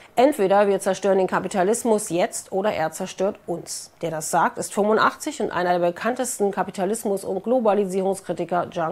Entweder wir zerstören den Kapitalismus jetzt oder er zerstört uns. Der das sagt, ist 85 und einer der bekanntesten Kapitalismus- und Globalisierungskritiker, Jean